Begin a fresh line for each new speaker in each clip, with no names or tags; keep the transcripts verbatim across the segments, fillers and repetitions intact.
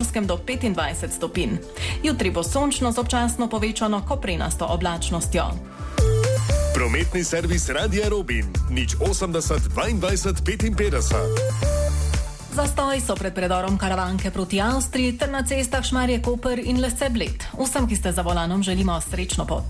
Primorskem do petindvajset stopinj. Jutri bo sončno z občasno povečano koprenasto oblačnostjo.
Prometni servis Radia Robin, nič osemdeset dvaindvajset petinpetdeset.
Zastoji so pred predorom Karavanke proti Avstriji ter na cestah Šmarje-Koper in Lesce-Bled. Vsem, ki ste za volanom, želimo srečno pot.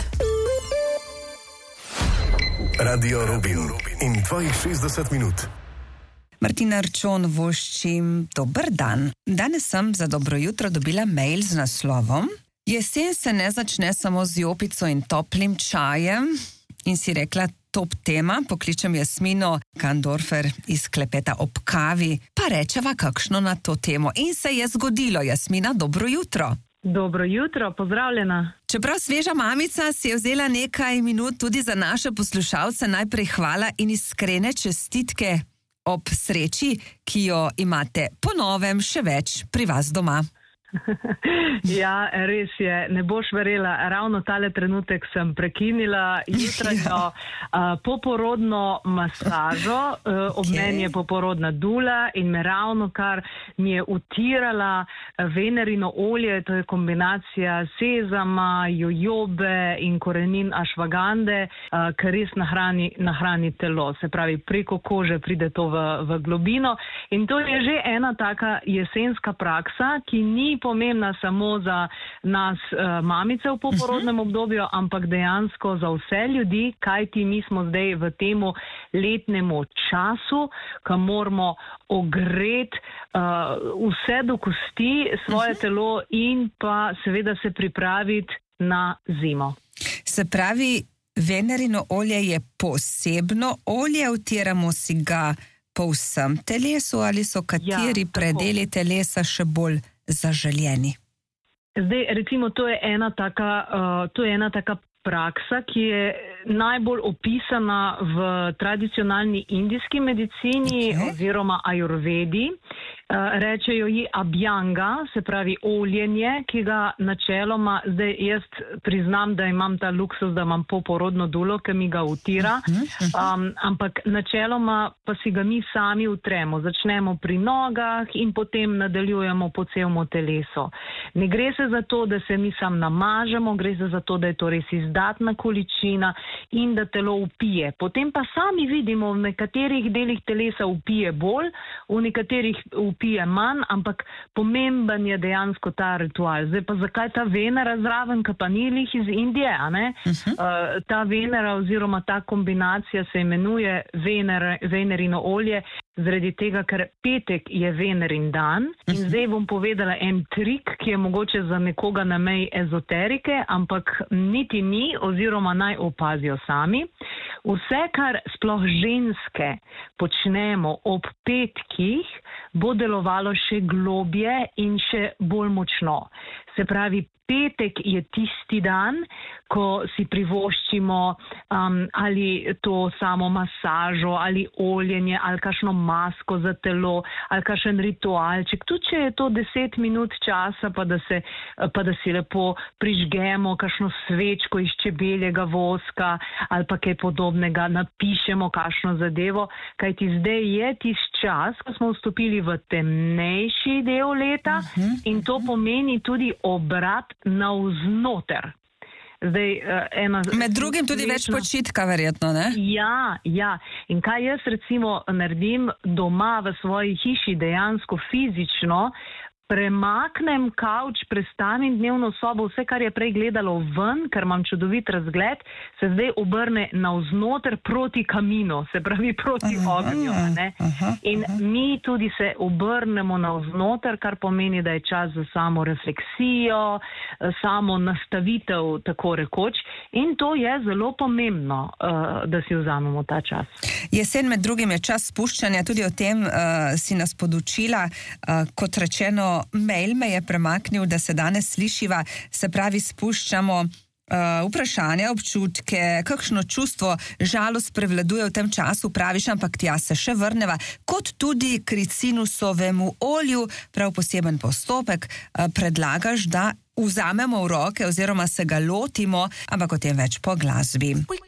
Radio Robin in tvojih šestdeset minut.
Martina Arčon voščim, dober dan. Danes sem za dobro jutro dobila mail z naslovom: Jesen se ne začne samo z jopico in toplim čajem. In si rekla, top tema, pokličem Jasmino Kandorfer iz klepeta ob kavi, pa rečeva kakšno na to temo. In se je zgodilo. Jasmina, dobro jutro.
Dobro jutro, pozdravljena.
Čeprav sveža mamica si je vzela nekaj minut tudi za naše poslušalce, najprej hvala in iskrene čestitke ob sreči, ki jo imate po novem še več pri vas doma.
Ja, res je, ne boš verjela, ravno tale trenutek sem prekinila jutranjo uh, poporodno masažo, uh, ob
Okay.
meni je poporodna dula in me ravno kar mi je utirala venerino olje, to je kombinacija sezama, jojobe in korenin ašvagande, uh, kar res nahrani, nahrani telo, se pravi preko kože pride to v, v globino in to je že ena taka jesenska praksa, ki ni pomembna samo za nas uh, mamice v poporodnem obdobju, ampak dejansko za vse ljudi, kajti mi smo zdaj v temu letnemu času, ko moramo ogreti uh, vse do kosti svoje telo in pa seveda se pripraviti na zimo.
Se pravi, venerino olje je posebno olje, vtiramo si ga po vsem telesu ali so kateri
Ja, tako.
predeli telesa še bolj zaželjeni?
Zdaj, recimo, to je ena taka, uh, to je ena taka praksa, ki je najbolj opisana v tradicionalni indijski medicini
Okay.
oziroma ajurvedi. Uh, rečejo ji abhyanga, se pravi oljenje, ki ga načeloma, zdaj jaz priznam, da imam ta luksus, da imam poporodno dulo, ki mi ga utira, um, ampak načeloma pa si ga mi sami utremo. Začnemo pri nogah in potem nadaljujemo po celemu telesu. Ne gre se za to, da se mi sam namažemo, gre se za to, da je to res izdatna količina in da telo upije. Potem pa sami vidimo, v nekaterih delih telesa upije bolj, v nekaterih upije manj, ampak pomemben je dejansko ta ritual. Zdaj pa zakaj ta Venera zraven, ki pa ni lih iz Indije, a ne? Uh-huh. Uh, ta Venera oziroma ta kombinacija se imenuje Vener, Venerino olje, zaradi tega, ker petek je Venerin dan in zdaj bom povedala en trik, ki je mogoče za nekoga na meji ezoterike, ampak niti ni oziroma naj opazijo sami. Vse, kar sploh ženske počnemo ob petkih, bo delovalo še globje in še bolj močno. Se pravi, petek je tisti dan, ko si privoščimo um, ali to samo masažo, ali oljenje, ali kakšno masko za telo, ali kakšen ritualček. Tudi če je to deset minut časa, pa da, se, pa da si lepo prižgemo kakšno svečko iz čebeljega voska ali pa kaj podobnega, napišemo kakšno zadevo, kajti zdaj je tisti čas, ko smo vstopili v temnejši del leta in to pomeni tudi obrat navznoter. Zdaj, ena,
Med drugim tudi več počitka, verjetno, ne?
Ja, ja. In kaj jaz recimo naredim doma v svoji hiši dejansko fizično, premaknem kavč, prestavim dnevno sobo, vse, kar je prej gledalo ven, ker imam čudovit razgled, se zdaj obrne navznoter proti kaminu, se pravi proti aha, ognju. Ne? Aha, in aha. Mi tudi se obrnemo navznoter, kar pomeni, da je čas za samo refleksijo, samo nastavitev, tako rekoč. In to je zelo pomembno, uh, da si vzamemo ta čas.
Jesen med drugim je čas spuščanja, tudi o tem uh, si nas podučila, uh, kot rečeno, mail me je premaknil, da se danes slišiva, se pravi spuščamo Uh, vprašanja, občutke, kakšno čustvo, žalost prevladuje v tem času, praviš, ampak tja se še vrneva, kot tudi k ricinusovemu olju, prav poseben postopek, uh, predlagaš, da vzamemo v roke oziroma se ga lotimo, ampak o tem več po glasbi.